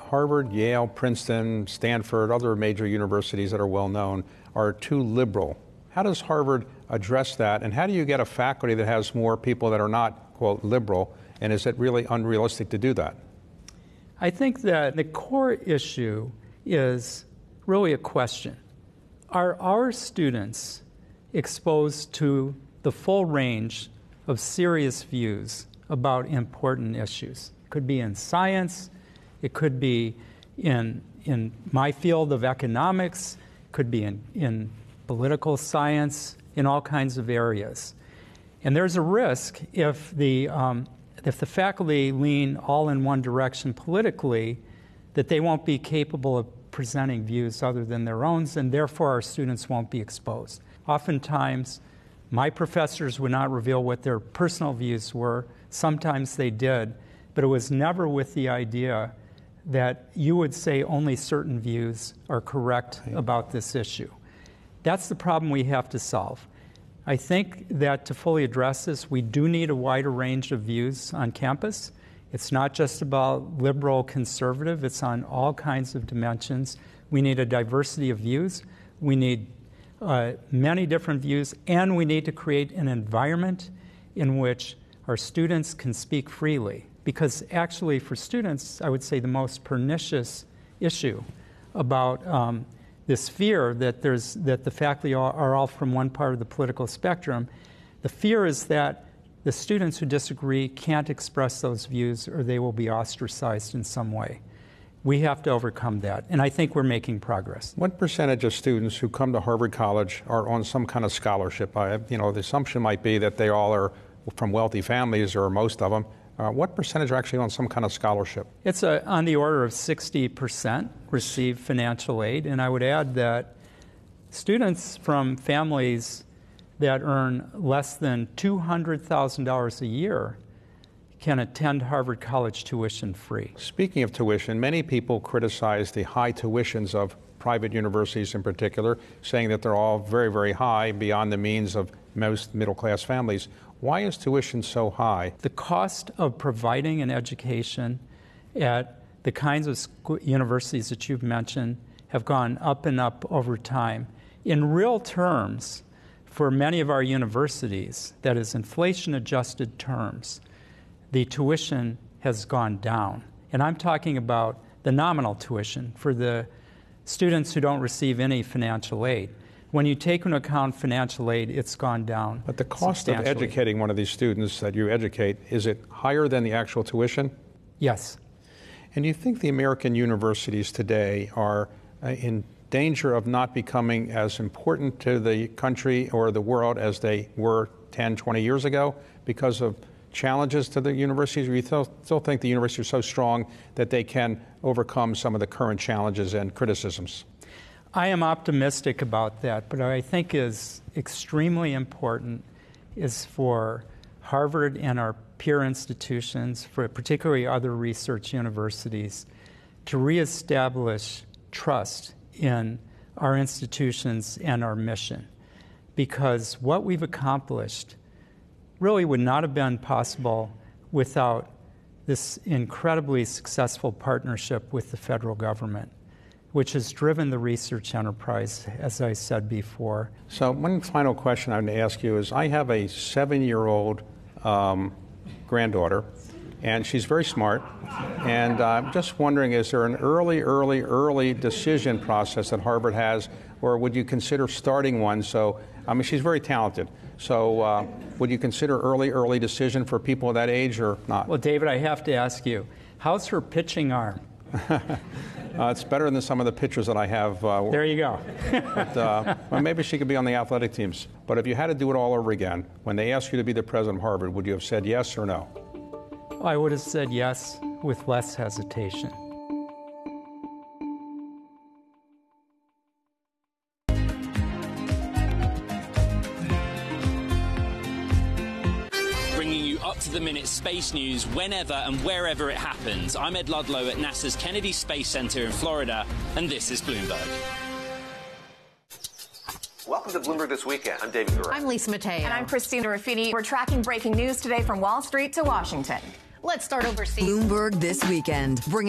Harvard, Yale, Princeton, Stanford, other major universities that are well known are too liberal. How does Harvard address that, and how do you get a faculty that has more people that are not, quote, liberal, and is it really unrealistic to do that? I think that the core issue is really a question. Are our students exposed to the full range of serious views about important issues? It could be in science, it could be in my field of economics, it could be in political science, in all kinds of areas. And there's a risk if the faculty lean all in one direction politically, that they won't be capable of presenting views other than their own, and therefore our students won't be exposed. Oftentimes, my professors would not reveal what their personal views were. Sometimes they did, but it was never with the idea that you would say only certain views are correct about this issue. That's the problem we have to solve. I think that to fully address this, we do need a wider range of views on campus. It's not just about liberal, conservative. It's on all kinds of dimensions. We need a diversity of views. We need many different views, and we need to create an environment in which our students can speak freely. Because actually, for students, I would say the most pernicious issue about this fear that the faculty are all from one part of the political spectrum, the fear is that the students who disagree can't express those views or they will be ostracized in some way. We have to overcome that, and I think we're making progress. What percentage of students who come to Harvard College are on some kind of scholarship? The assumption might be that they all are from wealthy families, or most of them. What percentage are actually on some kind of scholarship? It's on the order of 60% receive financial aid, and I would add that students from families that earn less than $200,000 a year can attend Harvard College tuition free. Speaking of tuition, many people criticize the high tuitions of private universities in particular, saying that they're all very, very high, beyond the means of most middle-class families. Why is tuition so high? The cost of providing an education at the kinds of universities that you've mentioned have gone up and up over time. In real terms, for many of our universities, that is inflation-adjusted terms, the tuition has gone down. And I'm talking about the nominal tuition for the students who don't receive any financial aid. When you take into account financial aid, it's gone down. But the cost of educating one of these students that you educate, is it higher than the actual tuition? Yes. And do you think the American universities today are in danger of not becoming as important to the country or the world as they were 10, 20 years ago because of challenges to the universities? Or you still think the universities are so strong that they can overcome some of the current challenges and criticisms? I am optimistic about that, but what I think is extremely important is for Harvard and our peer institutions, for particularly other research universities, to reestablish trust in our institutions and our mission. Because what we've accomplished really would not have been possible without this incredibly successful partnership with the federal government, which has driven the research enterprise, as I said before. So one final question I'm going to ask you is, I have a 7-year-old granddaughter, and she's very smart, and I'm just wondering, is there an early decision process that Harvard has, or would you consider starting one? So, she's very talented. So would you consider early decision for people of that age or not? Well, David, I have to ask you, how's her pitching arm? It's better than some of the pitchers that I have. There you go. Well, maybe she could be on the athletic teams. But if you had to do it all over again, when they asked you to be the president of Harvard, would you have said yes or no? I would have said yes with less hesitation. Up-to-the-minute space news whenever and wherever it happens. I'm Ed Ludlow at NASA's Kennedy Space Center in Florida, and this is Bloomberg. Welcome to Bloomberg This Weekend. I'm David Gura. I'm Lisa Mateo. And I'm Christina Ruffini. We're tracking breaking news today from Wall Street to Washington. Let's start overseas. Bloomberg This Weekend.